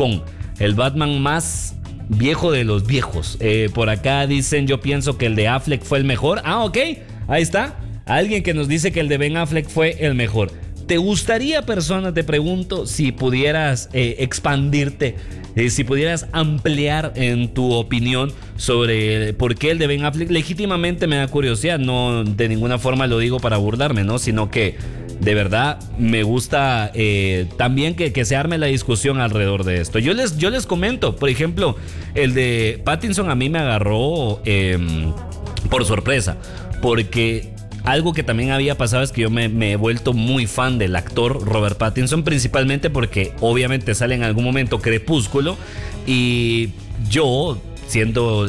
Rincón. El Batman más viejo de los viejos. Por acá dicen, yo pienso que el de Affleck fue el mejor. Ah, ok, ahí está. Alguien que nos dice que el de Ben Affleck fue el mejor. ¿Te gustaría, persona, te pregunto, si pudieras expandirte, si pudieras ampliar en tu opinión sobre por qué el de Ben Affleck? Legítimamente me da curiosidad, no de ninguna forma lo digo para burlarme, ¿no? Sino que de verdad me gusta también que se arme la discusión alrededor de esto. Yo les comento, por ejemplo, el de Pattinson a mí me agarró por sorpresa, porque algo que también había pasado es que yo me he vuelto muy fan del actor Robert Pattinson, principalmente porque obviamente sale en algún momento Crepúsculo, y yo, siendo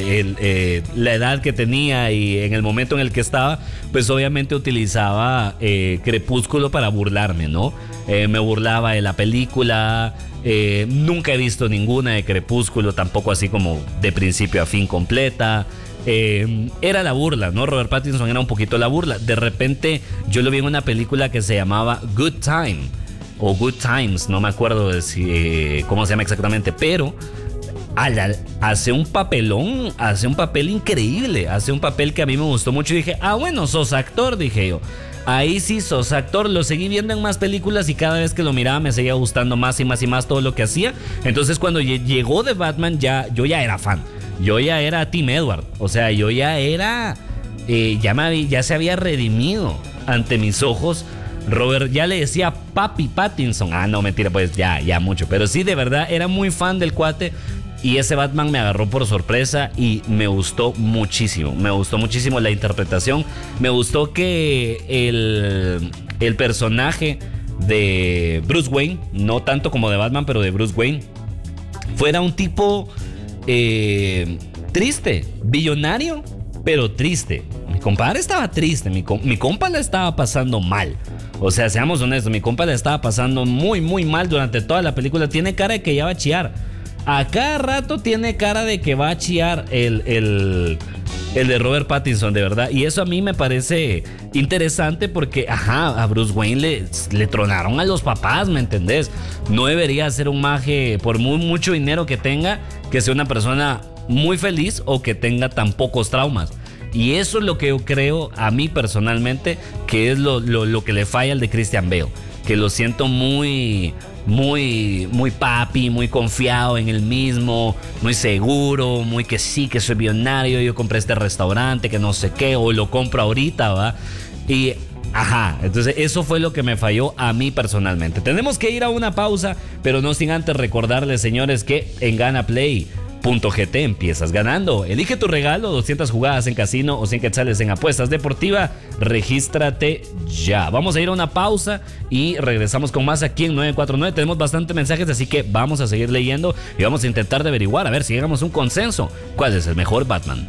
la edad que tenía y en el momento en el que estaba, pues obviamente utilizaba Crepúsculo para burlarme, ¿no? Me burlaba de la película. Nunca he visto ninguna de Crepúsculo, tampoco así como de principio a fin completa. Era la burla, ¿no? Robert Pattinson era un poquito la burla. De repente yo lo vi en una película que se llamaba Good Time o Good Times, no me acuerdo de cómo se llama exactamente, pero hace un papelón, hace un papel increíble, hace un papel que a mí me gustó mucho y dije, bueno, sos actor, dije yo. Ahí sí sos actor. Lo seguí viendo en más películas y cada vez que lo miraba me seguía gustando más y más y más todo lo que hacía. Entonces cuando llegó de Batman yo ya era fan. Yo ya era Team Edward. O sea, yo ya era ya se había redimido ante mis ojos. Robert, ya le decía Papi Pattinson. No, mentira, pues ya mucho. Pero sí, de verdad, era muy fan del cuate. Y ese Batman me agarró por sorpresa y me gustó muchísimo. Me gustó muchísimo la interpretación. Me gustó que el personaje de Bruce Wayne, no tanto como de Batman, pero de Bruce Wayne, fuera un tipo triste, billonario, pero triste. Mi compadre estaba triste, mi compa la estaba pasando mal. O sea, seamos honestos, mi compa la estaba pasando muy, muy mal durante toda la película. Tiene cara de que ya va a chillar. A cada rato tiene cara de que va a chillar el de Robert Pattinson, de verdad. Y eso a mí me parece interesante porque, a Bruce Wayne le tronaron a los papás, ¿me entendés? No debería ser un maje, por mucho dinero que tenga, que sea una persona muy feliz o que tenga tan pocos traumas. Y eso es lo que yo creo, a mí personalmente, que es lo que le falla al de Christian Bale. Que lo siento muy papi, muy confiado en él mismo, muy seguro, muy que sí, que soy millonario, yo compré este restaurante, que no sé qué, o lo compro ahorita, ¿va? Y entonces eso fue lo que me falló a mí personalmente. Tenemos que ir a una pausa, pero no sin antes recordarles, señores, que en GanaPlay.gt empiezas ganando. Elige tu regalo, 200 jugadas en casino o 100 quetzales en apuestas deportivas. Regístrate ya. Vamos a ir a una pausa y regresamos con más aquí en 949. Tenemos bastantes mensajes, así que vamos a seguir leyendo y vamos a intentar de averiguar, a ver si llegamos a un consenso. ¿Cuál es el mejor Batman?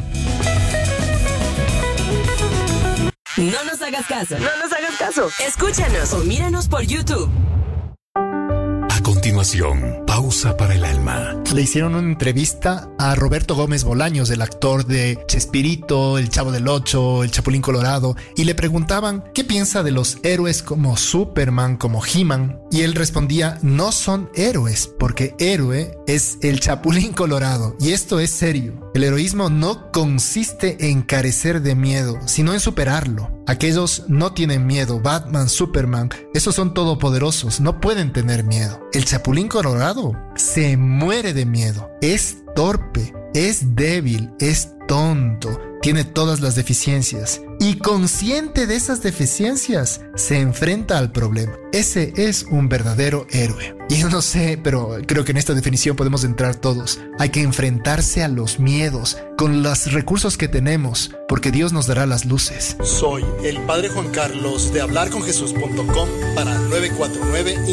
No nos hagas caso. No nos hagas caso. Escúchanos o míranos por YouTube. A continuación, pausa para el alma. Le hicieron una entrevista a Roberto Gómez Bolaños, el actor de Chespirito, El Chavo del Ocho, El Chapulín Colorado, y le preguntaban qué piensa de los héroes como Superman, como He-Man, y él respondía, no son héroes, porque héroe es el Chapulín Colorado, y esto es serio. El heroísmo no consiste en carecer de miedo, sino en superarlo. Aquellos no tienen miedo, Batman, Superman, esos son todopoderosos, no pueden tener miedo. El Chapulín Colorado se muere de miedo, es torpe, es débil, es tonto, tiene todas las deficiencias y consciente de esas deficiencias se enfrenta al problema. Ese es un verdadero héroe. Y yo no sé, pero creo que en esta definición podemos entrar todos. Hay que enfrentarse a los miedos con los recursos que tenemos, porque Dios nos dará las luces. Soy el Padre Juan Carlos de hablarconjesús.com para 949